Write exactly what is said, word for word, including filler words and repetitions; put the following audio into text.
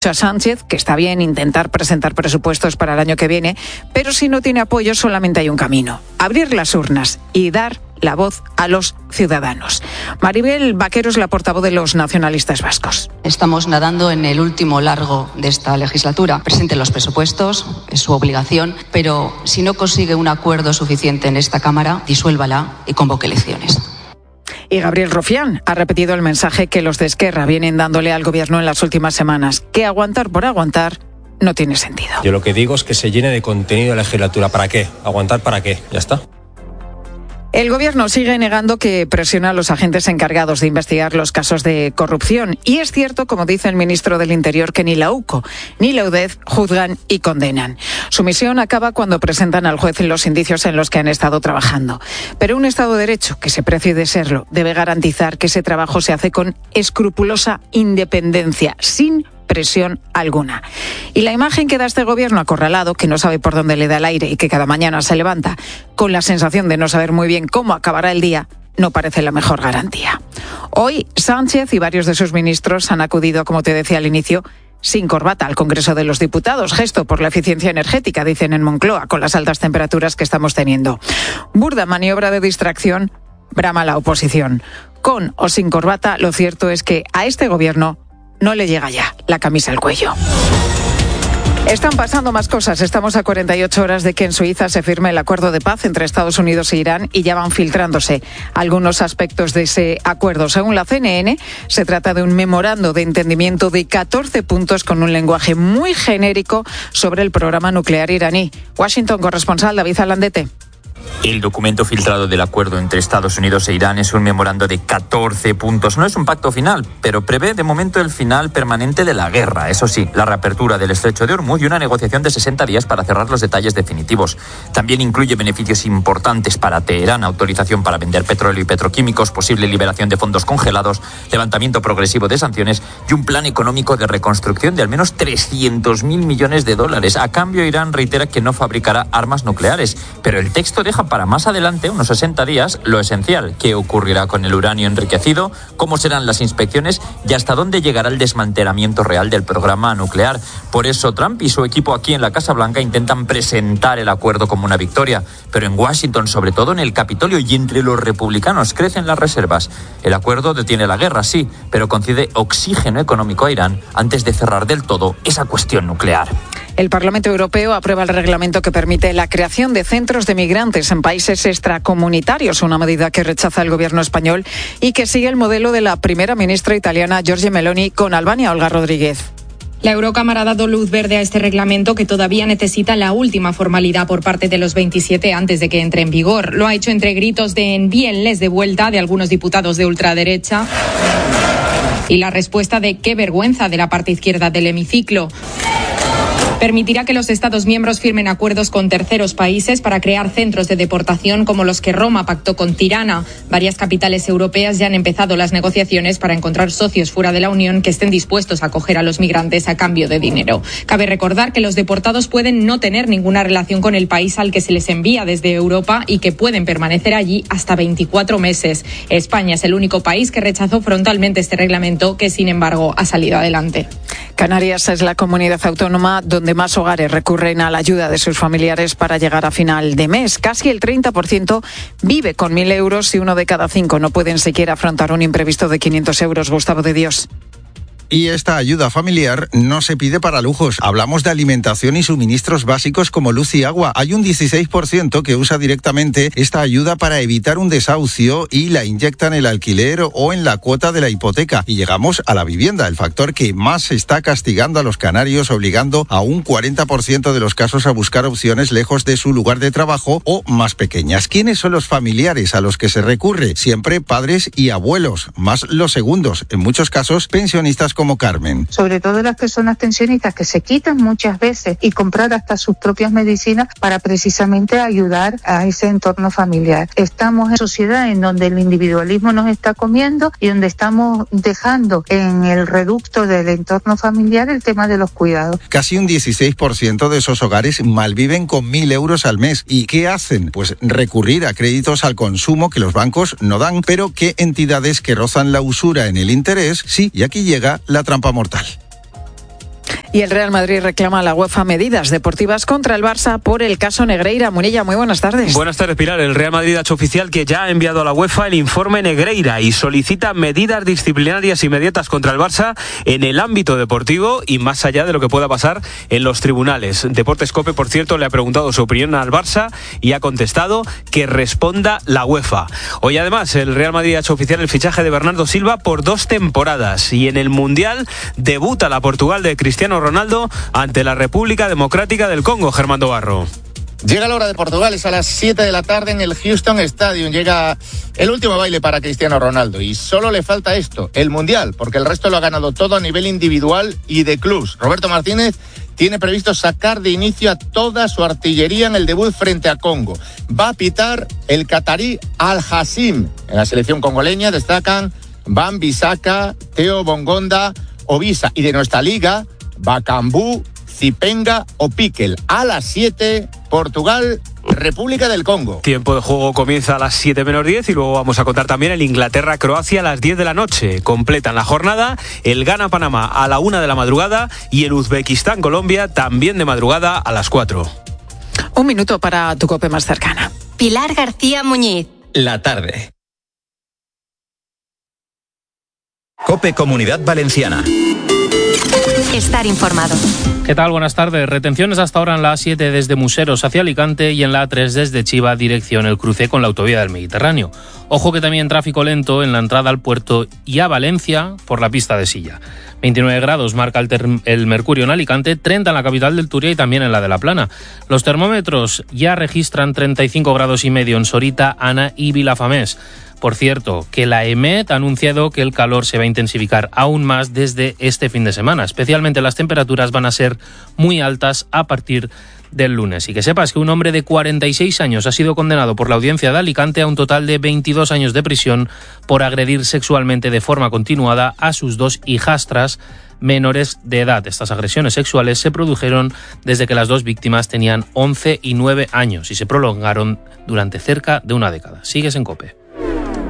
a Sánchez que está bien intentar presentar presupuestos para el año que viene, pero si no tiene apoyo solamente hay un camino: abrir las urnas y dar la voz a los ciudadanos. Maribel Vaquero es la portavoz de los nacionalistas vascos. Estamos nadando en el último largo de esta legislatura. Presente los presupuestos, es su obligación, pero si no consigue un acuerdo suficiente en esta Cámara, disuélvala y convoque elecciones. Y Gabriel Rufián ha repetido el mensaje que los de Esquerra vienen dándole al gobierno en las últimas semanas, que aguantar por aguantar no tiene sentido. Yo lo que digo es que se llene de contenido la legislatura. ¿Para qué? ¿Aguantar para qué? Ya está. El gobierno sigue negando que presiona a los agentes encargados de investigar los casos de corrupción. Y es cierto, como dice el ministro del Interior, que ni la UCO ni la UDEF juzgan y condenan. Su misión acaba cuando presentan al juez los indicios en los que han estado trabajando. Pero un Estado de Derecho, que se precie de serlo, debe garantizar que ese trabajo se hace con escrupulosa independencia, sin presión alguna. Y la imagen que da este gobierno acorralado, que no sabe por dónde le da el aire y que cada mañana se levanta con la sensación de no saber muy bien cómo acabará el día, no parece la mejor garantía. Hoy Sánchez y varios de sus ministros han acudido, como te decía al inicio, sin corbata al Congreso de los Diputados, gesto por la eficiencia energética, dicen en Moncloa, con las altas temperaturas que estamos teniendo. Burda maniobra de distracción, brama la oposición. Con o sin corbata, lo cierto es que a este gobierno no le llega ya la camisa al cuello. Están pasando más cosas. Estamos a cuarenta y ocho horas de que en Suiza se firme el acuerdo de paz entre Estados Unidos e Irán y ya van filtrándose algunos aspectos de ese acuerdo. Según la C N N, se trata de un memorando de entendimiento de catorce puntos con un lenguaje muy genérico sobre el programa nuclear iraní. Washington, corresponsal David Alandete. El documento filtrado del acuerdo entre Estados Unidos e Irán es un memorando de catorce puntos. No es un pacto final, pero prevé de momento el final permanente de la guerra. Eso sí, la reapertura del estrecho de Hormuz y una negociación de sesenta días para cerrar los detalles definitivos. También incluye beneficios importantes para Teherán, autorización para vender petróleo y petroquímicos, posible liberación de fondos congelados, levantamiento progresivo de sanciones y un plan económico de reconstrucción de al menos trescientos mil millones de dólares. A cambio, Irán reitera que no fabricará armas nucleares, pero el texto deja para más adelante, unos sesenta días, lo esencial: qué ocurrirá con el uranio enriquecido, cómo serán las inspecciones y hasta dónde llegará el desmantelamiento real del programa nuclear. Por eso Trump y su equipo aquí en la Casa Blanca intentan presentar el acuerdo como una victoria, pero en Washington, sobre todo en el Capitolio y entre los republicanos, crecen las reservas. El acuerdo detiene la guerra, sí, pero concede oxígeno económico a Irán antes de cerrar del todo esa cuestión nuclear. El Parlamento Europeo aprueba el reglamento que permite la creación de centros de migrantes en países extracomunitarios, una medida que rechaza el gobierno español y que sigue el modelo de la primera ministra italiana Giorgia Meloni con Albania. Olga Rodríguez. La Eurocámara ha dado luz verde a este reglamento, que todavía necesita la última formalidad por parte de los veintisiete antes de que entre en vigor. Lo ha hecho entre gritos de envíenles de vuelta de algunos diputados de ultraderecha y la respuesta de qué vergüenza de la parte izquierda del hemiciclo. Permitirá que los Estados miembros firmen acuerdos con terceros países para crear centros de deportación como los que Roma pactó con Tirana. Varias capitales europeas ya han empezado las negociaciones para encontrar socios fuera de la Unión que estén dispuestos a acoger a los migrantes a cambio de dinero. Cabe recordar que los deportados pueden no tener ninguna relación con el país al que se les envía desde Europa y que pueden permanecer allí hasta veinticuatro meses. España es el único país que rechazó frontalmente este reglamento, que sin embargo ha salido adelante. Canarias es la comunidad autónoma donde más hogares recurren a la ayuda de sus familiares para llegar a final de mes. Casi el treinta por ciento vive con mil euros y uno de cada cinco no pueden siquiera afrontar un imprevisto de quinientos euros. Gustavo de Dios. Y esta ayuda familiar no se pide para lujos. Hablamos de alimentación y suministros básicos como luz y agua. Hay un dieciséis por ciento que usa directamente esta ayuda para evitar un desahucio y la inyecta en el alquiler o en la cuota de la hipoteca. Y llegamos a la vivienda, el factor que más está castigando a los canarios, obligando a un cuarenta por ciento de los casos a buscar opciones lejos de su lugar de trabajo o más pequeñas. ¿Quiénes son los familiares a los que se recurre? Siempre padres y abuelos, más los segundos, en muchos casos pensionistas como Carmen. Sobre todo las personas pensionistas que se quitan muchas veces y comprar hasta sus propias medicinas para precisamente ayudar a ese entorno familiar. Estamos en sociedad en donde el individualismo nos está comiendo y donde estamos dejando en el reducto del entorno familiar el tema de los cuidados. Casi un dieciséis por ciento de esos hogares malviven con mil euros al mes. ¿Y qué hacen? Pues recurrir a créditos al consumo que los bancos no dan, pero que entidades que rozan la usura en el interés sí, y aquí llega la trampa mortal. Y el Real Madrid reclama a la UEFA medidas deportivas contra el Barça por el caso Negreira. Munilla, muy buenas tardes. Buenas tardes, Pilar. El Real Madrid ha hecho oficial que ya ha enviado a la UEFA el informe Negreira y solicita medidas disciplinarias inmediatas contra el Barça en el ámbito deportivo y más allá de lo que pueda pasar en los tribunales. Deportes Cope, por cierto, le ha preguntado su opinión al Barça y ha contestado que responda la UEFA. Hoy además el Real Madrid ha hecho oficial el fichaje de Bernardo Silva por dos temporadas y en el Mundial debuta la Portugal de Cristiano Ronaldo ante la República Democrática del Congo. Germán Barro. Llega la hora de Portugal, es a las siete de la tarde en el Houston Stadium. Llega el último baile para Cristiano Ronaldo y solo le falta esto, el Mundial, porque el resto lo ha ganado todo a nivel individual y de clubs. Roberto Martínez tiene previsto sacar de inicio a toda su artillería en el debut frente a Congo. Va a pitar el catarí Al-Hassim. En la selección congoleña destacan Van Bissaka, Theo Bongonda, Obisa y de nuestra liga, Bakambu, Zipenga o Piquel. A las siete, Portugal, República del Congo. Tiempo de juego comienza a las siete menos diez y luego vamos a contar también el Inglaterra-Croacia a las diez de la noche. Completan la jornada el Ghana-Panamá a la una de la madrugada y el Uzbekistán-Colombia también de madrugada a las cuatro. Un minuto para tu COPE más cercana. Pilar García Muñiz. La tarde. COPE Comunidad Valenciana. Estar informado. ¿Qué tal? Buenas tardes. Retenciones hasta ahora en la A siete desde Museros hacia Alicante y en la A tres desde Chiva dirección el cruce con la autovía del Mediterráneo. Ojo que también tráfico lento en la entrada al puerto y a Valencia por la pista de Silla. veintinueve grados marca el, ter- el mercurio en Alicante, treinta en la capital del Turia y también en la de La Plana. Los termómetros ya registran treinta y cinco grados y medio en Sorita, Ana y Vilafamés. Por cierto, que la EMET ha anunciado que el calor se va a intensificar aún más desde este fin de semana. Especialmente las temperaturas van a ser muy altas a partir del lunes. Y que sepas que un hombre de cuarenta y seis años ha sido condenado por la audiencia de Alicante a un total de veintidós años de prisión por agredir sexualmente de forma continuada a sus dos hijastras menores de edad. Estas agresiones sexuales se produjeron desde que las dos víctimas tenían once y nueve años y se prolongaron durante cerca de una década. Sigues en COPE.